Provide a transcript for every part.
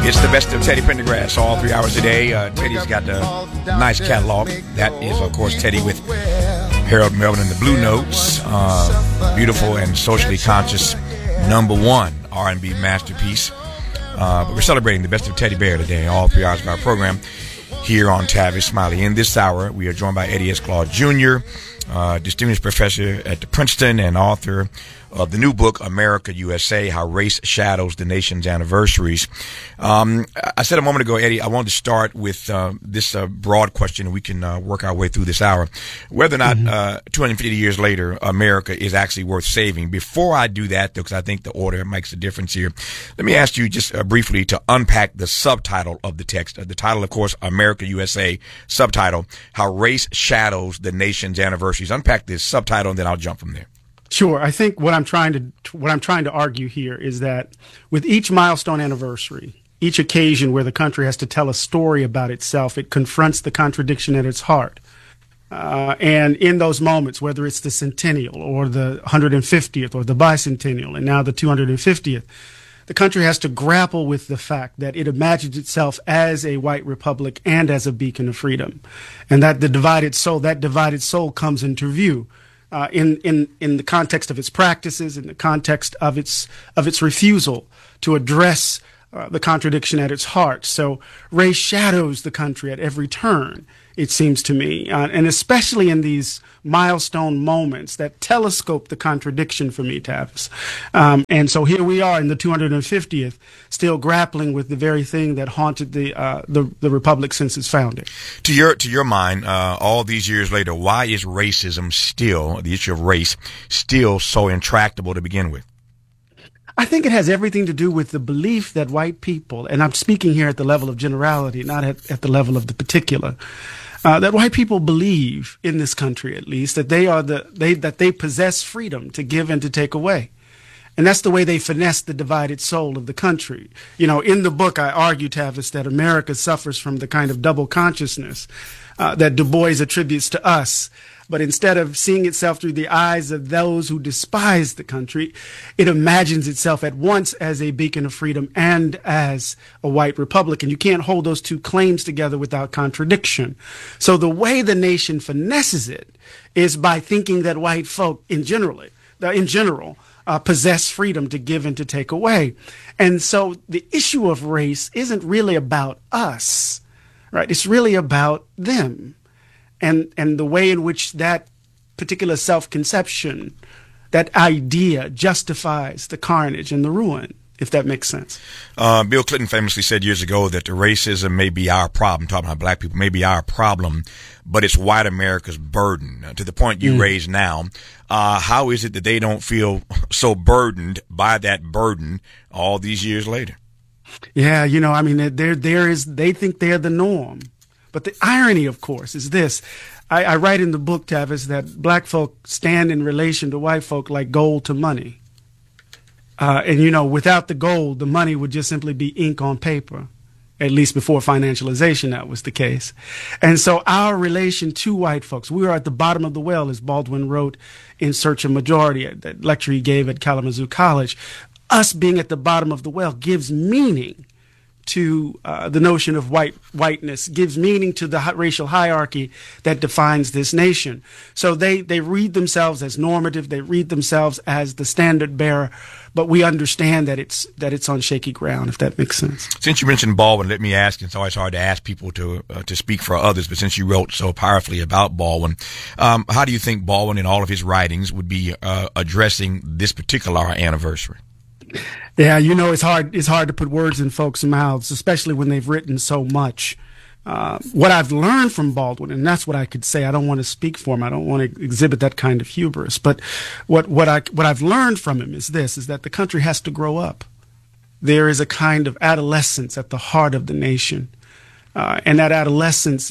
It's the best of Teddy Pendergrass all 3 hours a day. Teddy's got a nice catalog. That is, of course, Teddy with Harold Melvin and the Blue Notes. Beautiful and socially conscious #1 R&B masterpiece. But we're celebrating the best of Teddy Bear today, all 3 hours of our program here on Tavis Smiley. In this hour, we are joined by Eddie S. Claude Jr., distinguished professor at the Princeton and author of the new book, America USA, How Race Shadows the Nation's Anniversaries. I said a moment ago, Eddie, I wanted to start with this broad question, and we can work our way through this hour. Whether or not 250 years later, America is actually worth saving. Before I do that, though, because I think the order makes a difference here, let me ask you just briefly to unpack the subtitle of the text. The title, of course, America USA, subtitle, How Race Shadows the Nation's Anniversaries. Unpack this subtitle, and then I'll jump from there. Sure. I think what I'm trying to argue here is that with each milestone anniversary, each occasion where the country has to tell a story about itself, it confronts the contradiction at its heart. And in those moments, whether it's the centennial or the 150th or the bicentennial and now the 250th, the country has to grapple with the fact that it imagines itself as a white republic and as a beacon of freedom, and that that divided soul comes into view. In the context of its practices, in the context of its refusal to address the contradiction at its heart. So race shadows the country at every turn, it seems to me, and especially in these milestone moments that telescope the contradiction for me, Tavis. And so here we are in the 250th, still grappling with the very thing that haunted the republic since its founding. To your mind, all these years later, why is racism still, the issue of race, still so intractable to begin with? I think it has everything to do with the belief that white people, and I'm speaking here at the level of generality, not at the level of the particular, that white people believe in this country, at least, that they possess freedom to give and to take away. And that's the way they finesse the divided soul of the country. You know, in the book, I argue, Tavis, that America suffers from the kind of double consciousness that Du Bois attributes to us. But instead of seeing itself through the eyes of those who despise the country, it imagines itself at once as a beacon of freedom and as a white republic. And you can't hold those two claims together without contradiction. So the way the nation finesses it is by thinking that white folk in general, possess freedom to give and to take away. And so the issue of race isn't really about us, right? It's really about them. And the way in which that particular self-conception, that idea justifies the carnage and the ruin, if that makes sense. Bill Clinton famously said years ago that the racism may be our problem, talking about black people, may be our problem, but it's white America's burden. To the point you raise now, how is it that they don't feel so burdened by that burden all these years later? Yeah, you know, I mean, they think they're the norm. But the irony, of course, is this. I write in the book, Tavis, that black folk stand in relation to white folk like gold to money. And, you know, without the gold, the money would just simply be ink on paper. At least before financialization, that was the case. And so our relation to white folks, we are at the bottom of the well, as Baldwin wrote in Search of Majority, that lecture he gave at Kalamazoo College. Us being at the bottom of the well gives meaning to the notion of whiteness, gives meaning to the racial hierarchy that defines this nation. So they read themselves as normative, they read themselves as the standard bearer, but we understand that it's on shaky ground, if that makes sense. Since you mentioned Baldwin, let me ask, it's always hard to ask people to speak for others, but since you wrote so powerfully about Baldwin, how do you think Baldwin in all of his writings would be addressing this particular anniversary? Yeah, you know, it's hard to put words in folks' mouths, especially when they've written so much. What I've learned from Baldwin, and that's what I could say, I don't want to speak for him, I don't want to exhibit that kind of hubris, but what I've learned from him is that the country has to grow up. There is a kind of adolescence at the heart of the nation, and that adolescence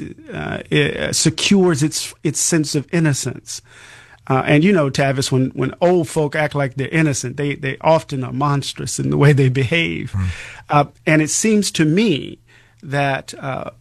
secures its sense of innocence. And you know, Tavis, when old folk act like they're innocent, they often are monstrous in the way they behave. And it seems to me that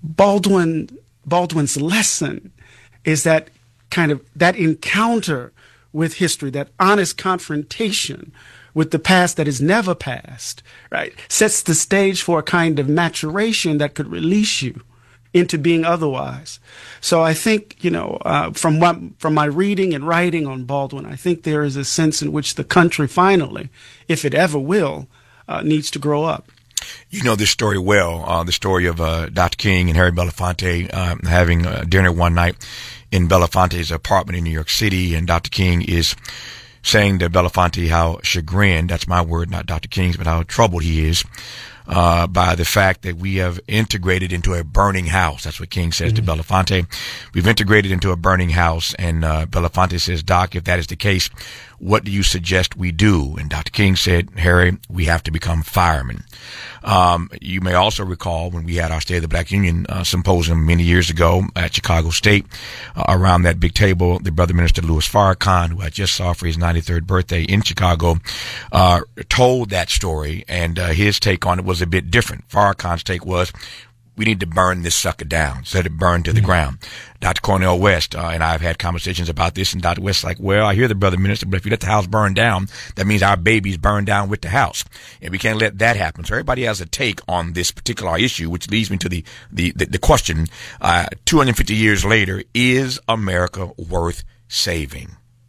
Baldwin's lesson is that kind of that encounter with history, that honest confrontation with the past that is never past, right, sets the stage for a kind of maturation that could release you into being otherwise. So I think, from my reading and writing on Baldwin, I think there is a sense in which the country finally, if it ever will, needs to grow up. You know this story well, the story of Dr. King and Harry Belafonte having dinner one night in Belafonte's apartment in New York City, and Dr. King is saying to Belafonte how chagrined, that's my word, not Dr. King's, but how troubled he is by the fact that we have integrated into a burning house. That's what King says to Belafonte. We've integrated into a burning house. And Belafonte says, Doc, if that is the case, what do you suggest we do? And Dr. King said, Harry, we have to become firemen. You may also recall when we had our State of the Black Union symposium many years ago at Chicago State, around that big table, the brother minister Louis Farrakhan, who I just saw for his 93rd birthday in Chicago, told that story, and his take on it was a bit different. Farrakhan's take was, we need to burn this sucker down, let it burn to the ground. Dr. Cornel West and I have had conversations about this, and Dr. West's like, well, I hear the brother minister, but if you let the house burn down, that means our babies burn down with the house, and we can't let that happen. So everybody has a take on this particular issue, which leads me to the question, 250 years later, is America worth saving?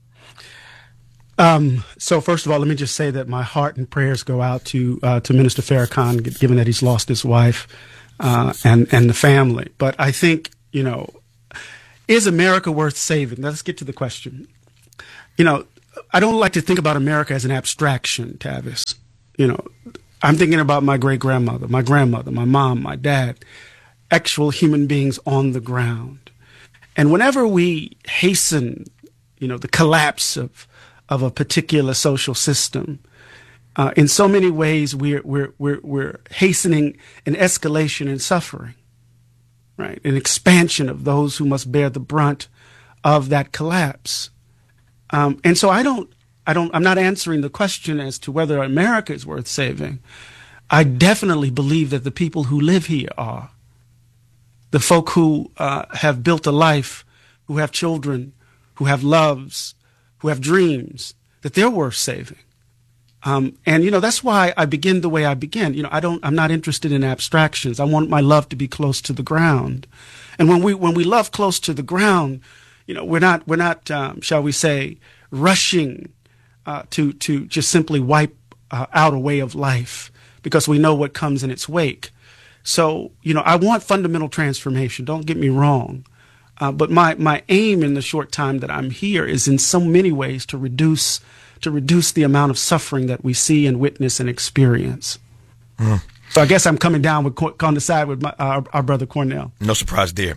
So first of all, let me just say that my heart and prayers go out to Minister Farrakhan, given that he's lost his wife, and the family. But I think, is America worth saving? Let's get to the question. I don't like to think about America as an abstraction, Tavis. I'm thinking about my great-grandmother, my grandmother, my mom, my dad, actual human beings on the ground. And whenever we hasten, the collapse of a particular social system, in so many ways, we're hastening an escalation in suffering, right? An expansion of those who must bear the brunt of that collapse. And so I'm not answering the question as to whether America is worth saving. I definitely believe that the people who live here are. The folk who have built a life, who have children, who have loves, who have dreams, that they're worth saving. And that's why I begin the way I begin. I'm not interested in abstractions. I want my love to be close to the ground. And when we love close to the ground, we're not, shall we say, rushing to just simply wipe out a way of life because we know what comes in its wake. So, I want fundamental transformation. Don't get me wrong. But my aim in the short time that I'm here is in so many ways to reduce the amount of suffering that we see and witness and experience. So I guess I'm coming down on the side with our brother Cornel. No surprise there.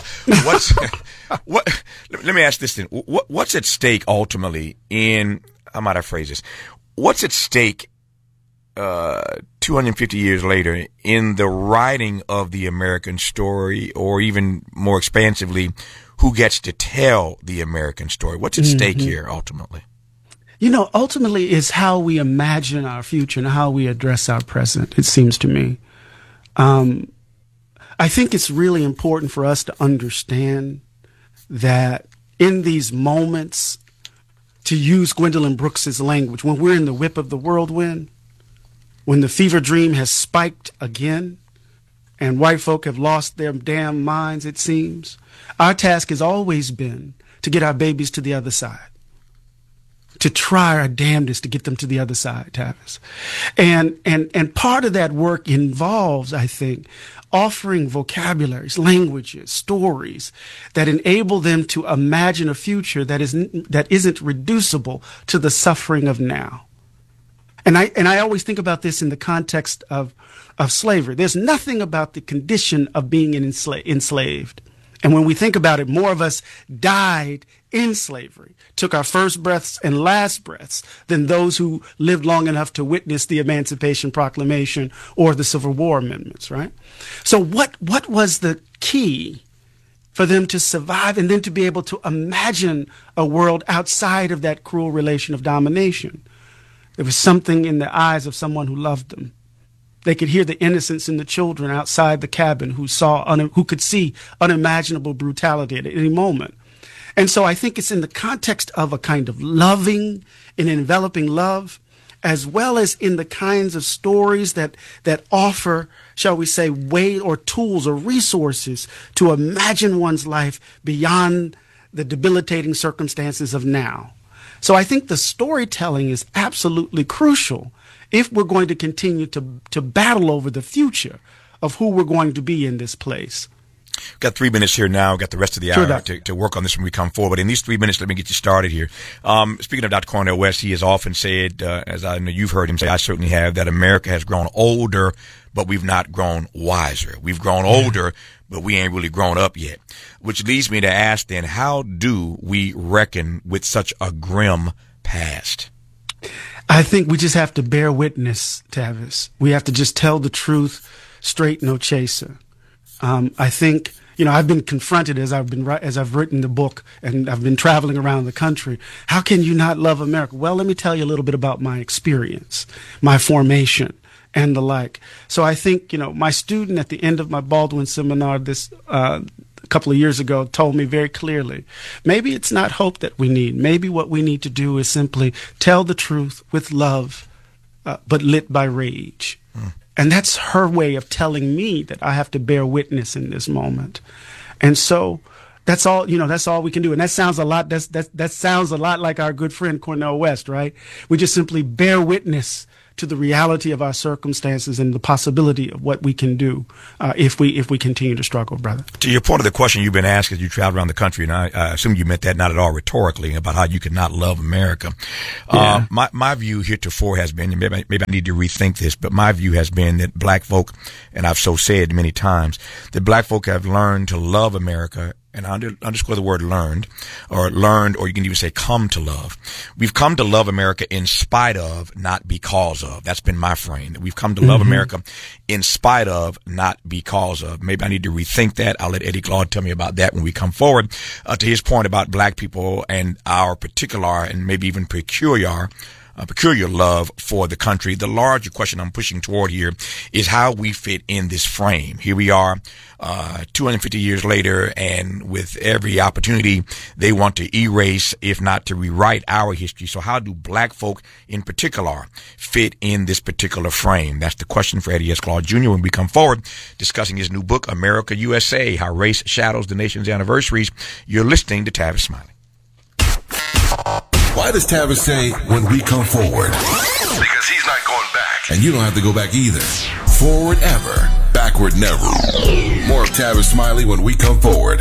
Let me ask this then. What's at stake ultimately how might I phrase this? What's at stake 250 years later in the writing of the American story, or even more expansively, who gets to tell the American story? What's at stake here ultimately? Ultimately is how we imagine our future and how we address our present, it seems to me. I think it's really important for us to understand that in these moments, to use Gwendolyn Brooks's language, when we're in the whip of the whirlwind, when the fever dream has spiked again, and white folk have lost their damn minds, it seems, our task has always been to get our babies to the other side. To try our damnedest to get them to the other side, Tavis. And part of that work involves, I think, offering vocabularies, languages, stories that enable them to imagine a future that isn't reducible to the suffering of now. And I always think about this in the context of slavery. There's nothing about the condition of being enslaved. And when we think about it, more of us died in slavery, took our first breaths and last breaths than those who lived long enough to witness the Emancipation Proclamation or the Civil War amendments, right? So what was the key for them to survive and then to be able to imagine a world outside of that cruel relation of domination? There was something in the eyes of someone who loved them. They could hear the innocence in the children outside the cabin who could see unimaginable brutality at any moment. And so I think it's in the context of a kind of loving and enveloping love, as well as in the kinds of stories that offer, shall we say, way or tools or resources to imagine one's life beyond the debilitating circumstances of now. So I think the storytelling is absolutely crucial if we're going to continue to battle over the future of who we're going to be in this place. Got 3 minutes here now. Got the rest of the hour to work on this when we come forward. But in these 3 minutes, let me get you started here. Speaking of Dr. Cornel West, he has often said, as I know you've heard him say, I certainly have, that America has grown older, but we've not grown wiser. We've grown older, but we ain't really grown up yet. Which leads me to ask then, how do we reckon with such a grim past? I think we just have to bear witness, Tavis. We have to just tell the truth, straight, no chaser. I think, I've been confronted as I've written the book and I've been traveling around the country. How can you not love America? Well, let me tell you a little bit about my experience, my formation, and the like. So I think, my student at the end of my Baldwin seminar a couple of years ago told me very clearly, maybe it's not hope that we need. Maybe what we need to do is simply tell the truth with love, but lit by rage. And that's her way of telling me that I have to bear witness in this moment. And so that's all, that's all we can do. And that sounds a lot, that sounds a lot like our good friend Cornel West, right? We just simply bear witness to the reality of our circumstances and the possibility of what we can do if we continue to struggle, brother. To your point of the question you've been asked as you travel around the country, and I assume you meant that not at all rhetorically, about how you could not love America. Yeah. My view heretofore has been, and maybe I need to rethink this, but my view has been that black folk, and I've so said many times, that black folk have learned to love America, and underscore the word learned, or you can even say come to love. We've come to love America in spite of, not because of. That's been my frame. We've come to love America in spite of, not because of. Maybe I need to rethink that. I'll let Eddie Claude tell me about that when we come forward. To his point about black people and our particular and maybe even peculiar love for the country. The larger question I'm pushing toward here is how we fit in this frame. Here we are, 250 years later, and with every opportunity, they want to erase, if not to rewrite, our history. So how do black folk in particular fit in this particular frame? That's the question for Eddie S. Claude Jr. when we come forward, discussing his new book, America USA, How Race Shadows the Nation's Anniversaries. You're listening to Tavis Smiley. Why does Tavis say when we come forward? Because he's not going back. And you don't have to go back either. Forward ever, backward never. More of Tavis Smiley when we come forward.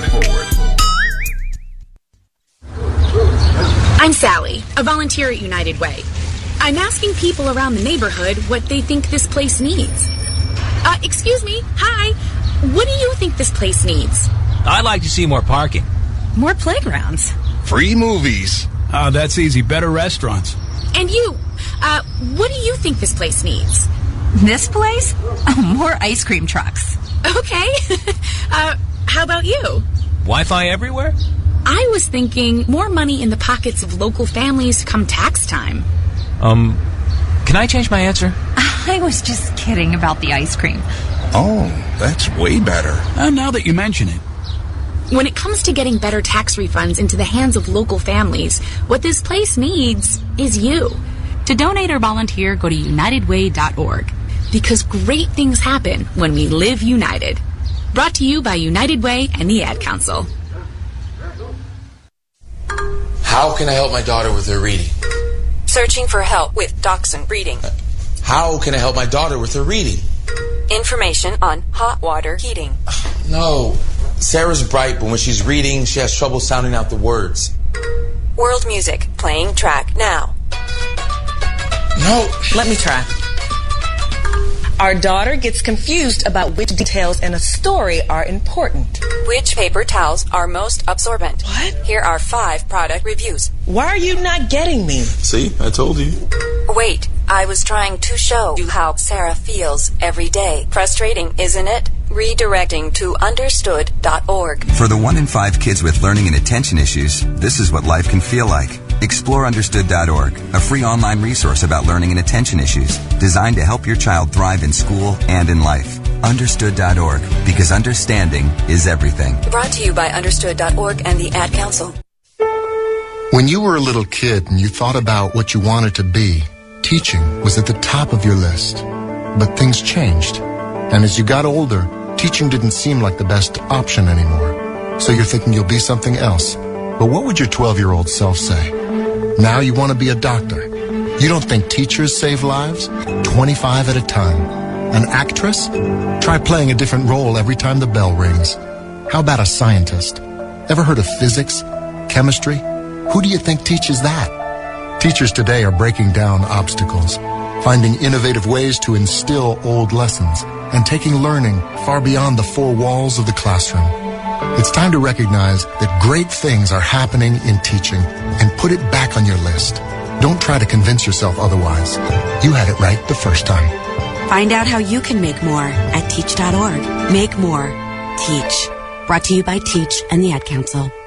I'm Sally, a volunteer at United Way. I'm asking people around the neighborhood what they think this place needs. Excuse me, hi. What do you think this place needs? I'd like to see more parking. More playgrounds. Free movies. Oh, that's easy. Better restaurants. And you, what do you think this place needs? This place? Oh, more ice cream trucks. Okay. How about you? Wi-Fi everywhere? I was thinking more money in the pockets of local families come tax time. Can I change my answer? I was just kidding about the ice cream. Oh, that's way better. Now that you mention it. When it comes to getting better tax refunds into the hands of local families, what this place needs is you. To donate or volunteer, go to unitedway.org. Because great things happen when we live united. Brought to you by United Way and the Ad Council. How can I help my daughter with her reading? Searching for help with Dachshund breeding. How can I help my daughter with her reading? Information on hot water heating. No. Sarah's bright, but when she's reading, she has trouble sounding out the words. World music, playing track now. No. Let me try. Our daughter gets confused about which details in a story are important. Which paper towels are most absorbent? What? Here are 5 product reviews. Why are you not getting me? See, I told you. Wait, I was trying to show you how Sarah feels every day. Frustrating, isn't it? Redirecting to understood.org. For the 1 in 5 kids with learning and attention issues, this is what life can feel like. Explore understood.org, a free online resource about learning and attention issues, designed to help your child thrive in school and in life. Understood.org, because understanding is everything. Brought to you by understood.org and the Ad Council. When you were a little kid and you thought about what you wanted to be, teaching was at the top of your list. But things changed. And as you got older, teaching didn't seem like the best option anymore. So you're thinking you'll be something else. But what would your 12-year-old self say? Now you want to be a doctor. You don't think teachers save lives? 25 at a time. An actress? Try playing a different role every time the bell rings. How about a scientist? Ever heard of physics? Chemistry? Who do you think teaches that? Teachers today are breaking down obstacles, finding innovative ways to instill old lessons, and taking learning far beyond the four walls of the classroom. It's time to recognize that great things are happening in teaching and put it back on your list. Don't try to convince yourself otherwise. You had it right the first time. Find out how you can make more at teach.org. Make more. Teach. Brought to you by Teach and the Ad Council.